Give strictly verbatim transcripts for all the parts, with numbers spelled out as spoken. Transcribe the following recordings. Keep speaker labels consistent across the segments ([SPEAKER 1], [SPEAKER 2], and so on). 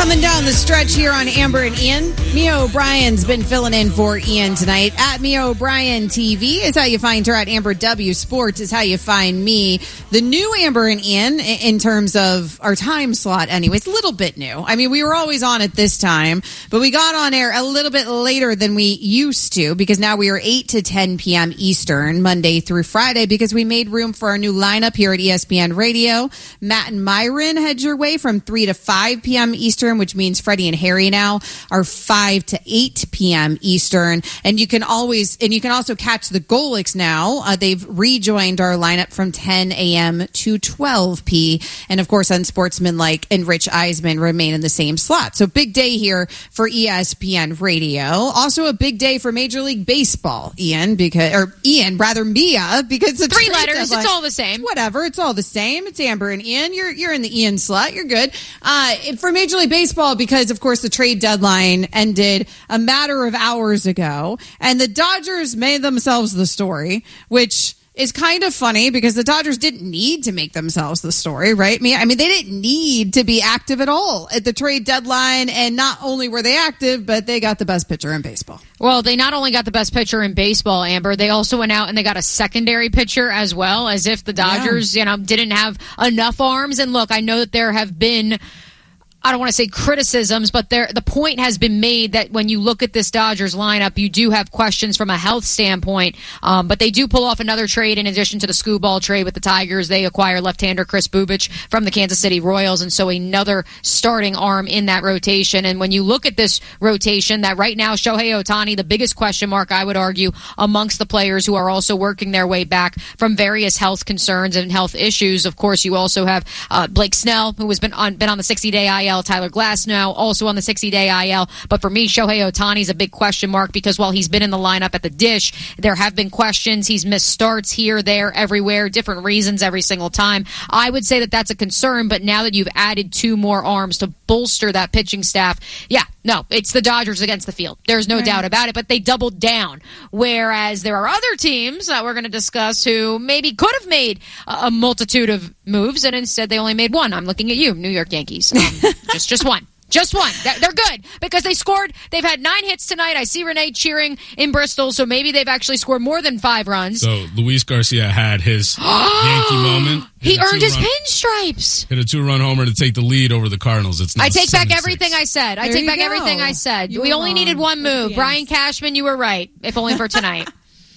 [SPEAKER 1] Coming down the stretch here on Amber and Ian. Mia O'Brien's been filling in for Ian tonight. At Mia O'Brien T V is how you find her. At Amber W Sports is how you find me. The new Amber and Ian, in terms of our time slot anyways, a little bit new. I mean, we were always on at this time, but we got on air a little bit later than we used to because now we are eight to ten p.m. Eastern, Monday through Friday, because we made room for our new lineup here at E S P N Radio. Matt and Myron head your way from three to five p.m. Eastern, which means Freddie and Harry now are five to eight p.m. Eastern. And you can always, and you can also catch the Golics now. Uh, they've rejoined our lineup from ten a.m. to twelve p.m. And of course, Unsportsmanlike and Rich Eisman remain in the same slot. So big day here for E S P N Radio. Also a big day for Major League Baseball, Ian, because, or Ian, rather Mia, because the
[SPEAKER 2] three letters, deadline, it's all the same.
[SPEAKER 1] Whatever, it's all the same. It's Amber and Ian. You're you're in the Ian slot. You're good. Uh, for Major League Baseball, because of course the trade deadline ended a matter of hours ago, and the Dodgers made themselves the story, which is kind of funny because the Dodgers didn't need to make themselves the story, right? I mean, they didn't need to be active at all at the trade deadline, and not only were they active, but they got the best pitcher in baseball.
[SPEAKER 2] Well, they not only got the best pitcher in baseball, Amber, they also went out and they got a secondary pitcher as well, as if the Dodgers, yeah. you know, didn't have enough arms. And look, I know that there have been, I don't want to say criticisms, but there, the point has been made that when you look at this Dodgers lineup, you do have questions from a health standpoint. Um, but they do pull off another trade in addition to the Skubal trade with the Tigers. They acquire left-hander Chris Bubich from the Kansas City Royals, and so another starting arm in that rotation. And when you look at this rotation, that right now Shohei Ohtani, the biggest question mark, I would argue, amongst the players who are also working their way back from various health concerns and health issues. Of course, you also have uh, Blake Snell, who has been on been on the sixty-day I L. Tyler Glasnow also on the sixty-day I L. But for me, Shohei Ohtani is a big question mark because while he's been in the lineup at the Dish, there have been questions. He's missed starts here, there, everywhere, different reasons every single time. I would say that that's a concern, but now that you've added two more arms to bolster that pitching staff, yeah, no, it's the Dodgers against the field. There's no right. doubt about it, but they doubled down. Whereas there are other teams that we're going to discuss who maybe could have made a, a multitude of moves, and instead they only made one. I'm looking at you, New York Yankees. Um, just, just one. Just one. They're good because they scored. They've had nine hits tonight. I see Renee cheering in Bristol, so maybe they've actually scored more than five runs.
[SPEAKER 3] So Luis Garcia had his Yankee moment.
[SPEAKER 2] He earned his pinstripes.
[SPEAKER 3] Hit a two-run homer to take the lead over the Cardinals. It's now
[SPEAKER 2] I take back
[SPEAKER 3] seven
[SPEAKER 2] everything
[SPEAKER 3] six.
[SPEAKER 2] I said. I
[SPEAKER 1] there
[SPEAKER 2] take back
[SPEAKER 1] go.
[SPEAKER 2] everything I said.
[SPEAKER 1] You
[SPEAKER 2] we only
[SPEAKER 1] wrong.
[SPEAKER 2] needed one move. Brian Cashman, you were right, if only for tonight.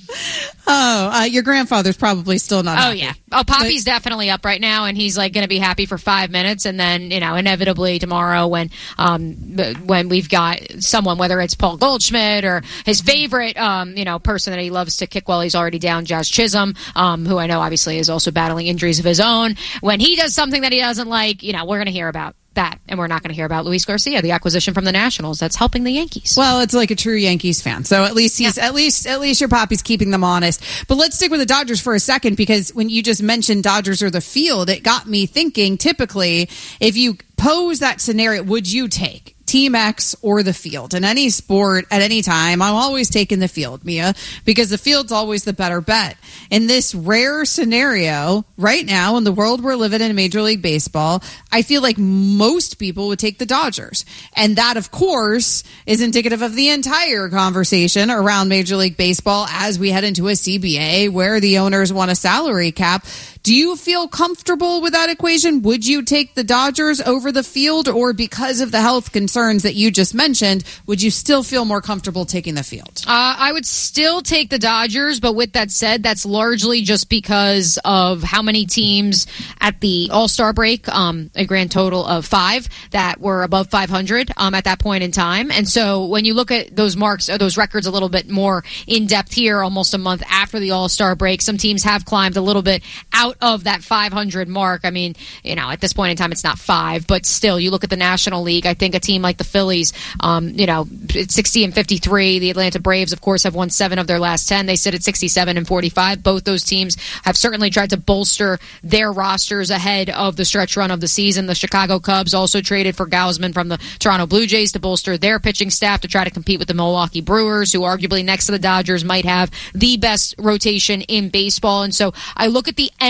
[SPEAKER 1] Oh, uh, your grandfather's probably still not
[SPEAKER 2] Oh,
[SPEAKER 1] happy.
[SPEAKER 2] yeah. Oh, Poppy's but, definitely up right now, and he's like going to be happy for five minutes, and then, you know, inevitably tomorrow when um, when we've got someone, whether it's Paul Goldschmidt or his favorite, um, you know, person that he loves to kick while he's already down, Jazz Chisholm, um, who I know obviously is also battling injuries of his own. When he does something that he doesn't like, you know, we're going to hear about that, and we're not going to hear about Luis Garcia, the acquisition from the Nationals that's helping the Yankees.
[SPEAKER 1] Well, it's like a true Yankees fan, so at least he's yeah. at least at least your Poppy's keeping them honest. But let's stick with the Dodgers for a second, because when you just mentioned Dodgers or the field, it got me thinking. Typically, if you pose that scenario, would you take Team X or the field? In any sport, at any time, I'm always taking the field, Mia, because the field's always the better bet. In this rare scenario, right now, in the world we're living in Major League Baseball, I feel like most people would take the Dodgers. And that, of course, is indicative of the entire conversation around Major League Baseball as we head into a C B A where the owners want a salary cap. Do you feel comfortable with that equation? Would you take the Dodgers over the field, or because of the health concerns that you just mentioned, would you still feel more comfortable taking the field?
[SPEAKER 2] Uh, I would still take the Dodgers, but with that said, that's largely just because of how many teams at the All-Star break, um, a grand total of five that were above five hundred um, at that point in time. And so when you look at those marks or those records a little bit more in depth here, almost a month after the All-Star break, some teams have climbed a little bit out of that five hundred mark. I mean, you know, at this point in time, it's not five, but still, you look at the National League, I think a team like the Phillies, um, you know, it's sixty and fifty-three. The Atlanta Braves, of course, have won seven of their last ten. They sit at sixty-seven and forty-five. Both those teams have certainly tried to bolster their rosters ahead of the stretch run of the season. The Chicago Cubs also traded for Gausman from the Toronto Blue Jays to bolster their pitching staff to try to compete with the Milwaukee Brewers, who arguably next to the Dodgers might have the best rotation in baseball. And so I look at the N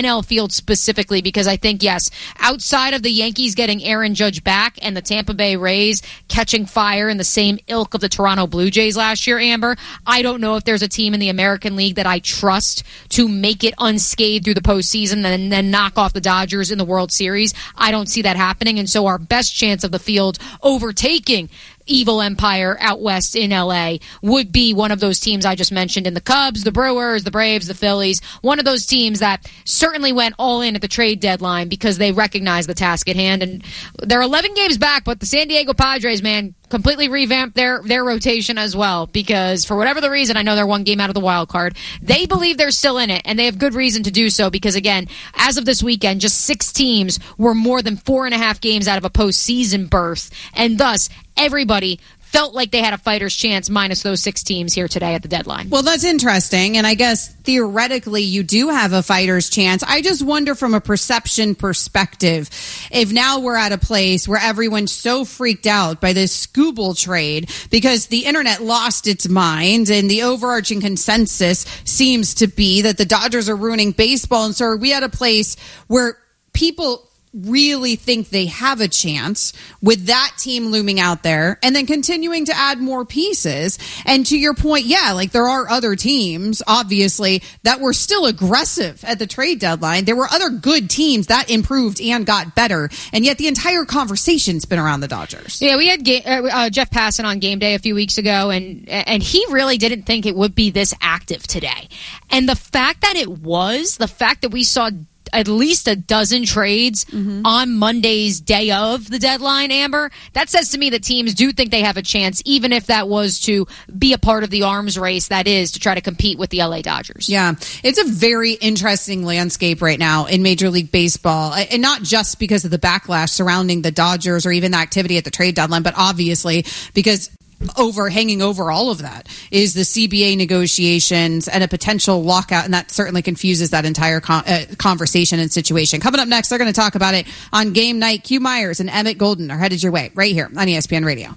[SPEAKER 2] L Field specifically, because I think, yes, outside of the Yankees getting Aaron Judge back and the Tampa Bay Rays catching fire in the same ilk of the Toronto Blue Jays last year, Amber, I don't know if there's a team in the American League that I trust to make it unscathed through the postseason and then knock off the Dodgers in the World Series. I don't see that happening, and so our best chance of the Field overtaking Evil Empire out west in L A would be one of those teams I just mentioned in the Cubs, the Brewers, the Braves, the Phillies, one of those teams that certainly went all in at the trade deadline because they recognize the task at hand. And they're eleven games back, but the San Diego Padres, man, completely revamped their, their rotation as well because for whatever the reason, I know they're one game out of the wild card. They believe they're still in it, and they have good reason to do so because, again, as of this weekend, just six teams were more than four and a half games out of a postseason berth, and thus everybody felt like they had a fighter's chance minus those six teams here today at the deadline.
[SPEAKER 1] Well, that's interesting. And I guess theoretically you do have a fighter's chance. I just wonder from a perception perspective, if now we're at a place where everyone's so freaked out by this Skubal trade because the internet lost its mind and the overarching consensus seems to be that the Dodgers are ruining baseball. And so are we at a place where people really think they have a chance with that team looming out there and then continuing to add more pieces? And to your point, yeah, like there are other teams, obviously, that were still aggressive at the trade deadline. There were other good teams that improved and got better. And yet the entire conversation's been around the Dodgers.
[SPEAKER 2] Yeah, we had ga- uh, Jeff Passan on Game Day a few weeks ago, and and he really didn't think it would be this active today. And the fact that it was, the fact that we saw at least a dozen trades mm-hmm. on Monday's day of the deadline, Amber, that says to me that teams do think they have a chance, even if that was to be a part of the arms race that is to try to compete with the L A Dodgers.
[SPEAKER 1] Yeah, it's a very interesting landscape right now in Major League Baseball, and not just because of the backlash surrounding the Dodgers or even the activity at the trade deadline, but obviously because over hanging over all of that is the C B A negotiations and a potential lockout, and that certainly confuses that entire con- uh, conversation and situation. Coming up next, they're going to talk about it on Game Night. Q Myers and Emmett Golden are headed your way right here on E S P N Radio.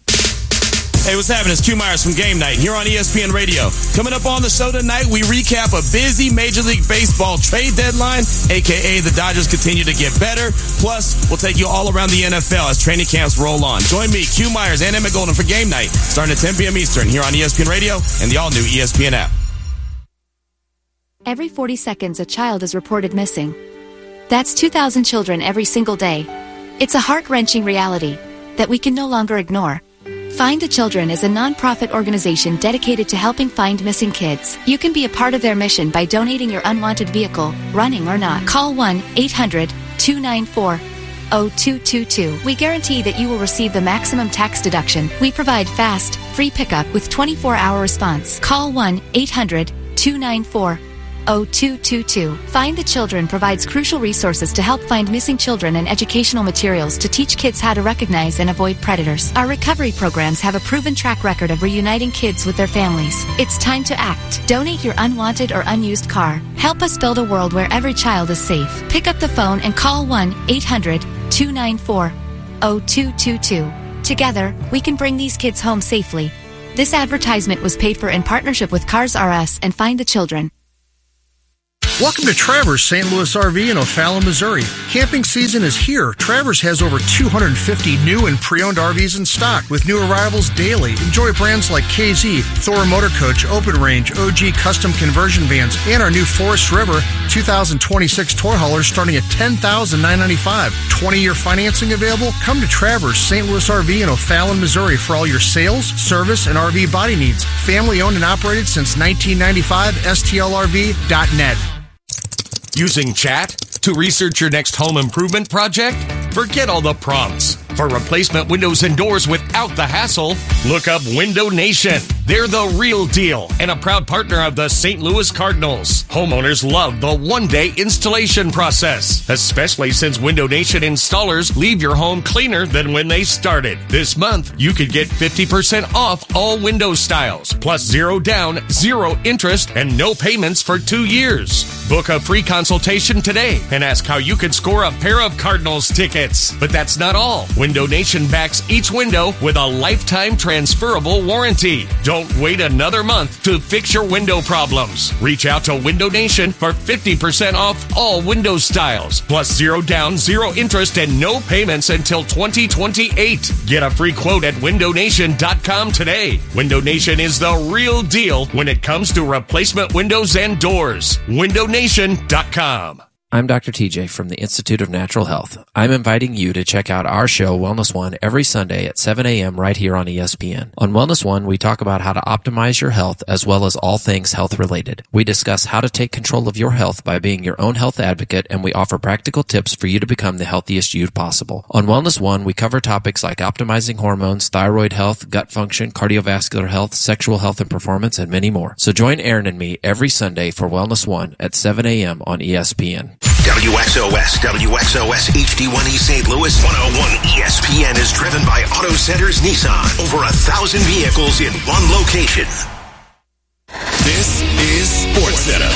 [SPEAKER 4] Hey, what's happening? It's Q Myers from Game Night here on E S P N Radio. Coming up on the show tonight, we recap a busy Major League Baseball trade deadline, a k a the Dodgers continue to get better. Plus, we'll take you all around the N F L as training camps roll on. Join me, Q Myers, and Emmett Golden for Game Night, starting at ten p.m. Eastern here on E S P N Radio and the all-new E S P N app.
[SPEAKER 5] Every forty seconds, a child is reported missing. That's two thousand children every single day. It's a heart-wrenching reality that we can no longer ignore. Find the Children is a non-profit organization dedicated to helping find missing kids. You can be a part of their mission by donating your unwanted vehicle, running or not. Call one eight hundred two nine four oh two two two. We guarantee that you will receive the maximum tax deduction. We provide fast, free pickup with twenty-four hour response. Call one eight hundred two nine four oh two two two. Find the Children provides crucial resources to help find missing children and educational materials to teach kids how to recognize and avoid predators. Our recovery programs have a proven track record of reuniting kids with their families. It's time to act. Donate your unwanted or unused car. Help us build a world where every child is safe. Pick up the phone and call one eight hundred two nine four oh two two two. Together, we can bring these kids home safely. This advertisement was paid for in partnership with Cars R Us and Find the Children.
[SPEAKER 6] Welcome to Travers Saint Louis R V in O'Fallon, Missouri. Camping season is here. Travers has over two hundred fifty new and pre-owned R Vs in stock with new arrivals daily. Enjoy brands like K Z, Thor Motor Coach, Open Range, O G Custom Conversion Vans, and our new Forest River two thousand twenty-six toy haulers starting at ten thousand nine hundred ninety-five dollars. twenty-year financing available? Come to Travers Saint Louis R V in O'Fallon, Missouri for all your sales, service, and R V body needs. Family owned and operated since nineteen ninety-five. S T L R V dot net.
[SPEAKER 7] Using chat to research your next home improvement project? Forget all the prompts. For replacement windows and doors without the hassle, look up Window Nation. They're the real deal and a proud partner of the Saint Louis Cardinals. Homeowners love the one-day installation process, especially since Window Nation installers leave your home cleaner than when they started. This month, you could get fifty percent off all window styles, plus zero down, zero interest, and no payments for two years. Book a free consultation today and ask how you could score a pair of Cardinals tickets. But that's not all. Window Nation backs each window with a lifetime transferable warranty. Don't wait another month to fix your window problems. Reach out to Window Nation for fifty percent off all window styles, plus zero down, zero interest, and no payments until twenty twenty-eight. Get a free quote at window nation dot com today. Window Nation is the real deal when it comes to replacement windows and doors. window nation dot com.
[SPEAKER 8] I'm Doctor T J from the Institute of Natural Health. I'm inviting you to check out our show, Wellness One, every Sunday at seven a.m. right here on E S P N. On Wellness One, we talk about how to optimize your health as well as all things health-related. We discuss how to take control of your health by being your own health advocate, and we offer practical tips for you to become the healthiest you possible. On Wellness One, we cover topics like optimizing hormones, thyroid health, gut function, cardiovascular health, sexual health and performance, and many more. So join Aaron and me every Sunday for Wellness One at seven a.m. on E S P N.
[SPEAKER 9] W X O S, W X O S H D one E Saint Louis, one oh one E S P N is driven by Auto Centers Nissan. Over a thousand vehicles in one location.
[SPEAKER 4] This is SportsCenter.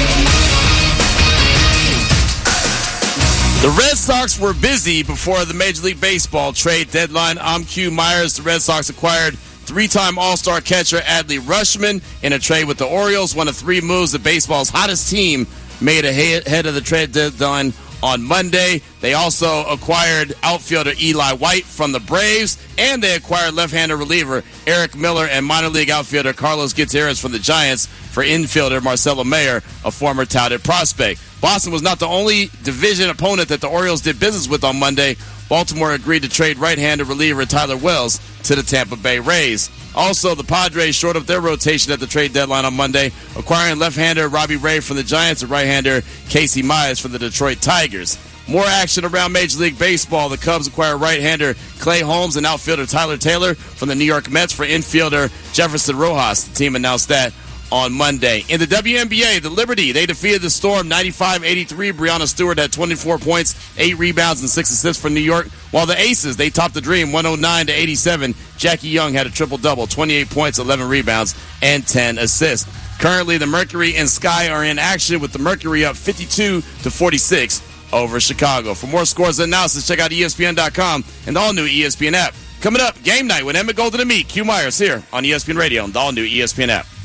[SPEAKER 4] The Red Sox were busy before the Major League Baseball trade deadline. I'm Q Myers. The Red Sox acquired three-time All-Star catcher Adley Rutschman in a trade with the Orioles. One of three moves that baseball's hottest team made ahead of the trade deadline on Monday. They also acquired outfielder Eli White from the Braves, and they acquired left-hander reliever Eric Miller and minor league outfielder Carlos Gutierrez from the Giants for infielder Marcelo Mayer, a former touted prospect. Boston was not the only division opponent that the Orioles did business with on Monday. Baltimore agreed to trade right-hander reliever Tyler Wells to the Tampa Bay Rays. Also, the Padres shored up their rotation at the trade deadline on Monday, acquiring left-hander Robbie Ray from the Giants and right-hander Casey Mize from the Detroit Tigers. More action around Major League Baseball. The Cubs acquire right-hander Clay Holmes and outfielder Tyler Taylor from the New York Mets for infielder Jefferson Rojas. The team announced that on Monday. In the W N B A, the Liberty, they defeated the Storm ninety-five eighty-three. Breonna Stewart had twenty-four points, eight rebounds, and six assists for New York. While the Aces, they topped the Dream one oh nine to eighty-seven. Jackie Young had a triple-double, twenty-eight points, eleven rebounds, and ten assists. Currently, the Mercury and Sky are in action with the Mercury up fifty-two to forty-six over Chicago. For more scores and analysis, check out E S P N dot com and the all-new E S P N app. Coming up, game night with Emmett Golden and me, Q Myers, here on E S P N Radio and the all-new E S P N app.